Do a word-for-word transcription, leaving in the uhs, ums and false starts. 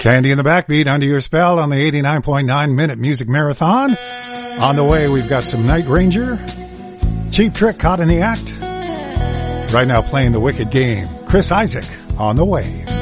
Candy in the Backbeat, Under Your Spell on the eighty-nine point nine Minute Music Marathon. On the way, we've got some Night Ranger, Cheap Trick, Caught in the Act. Right now playing The Wicked Game, Chris Isaak on the Wave.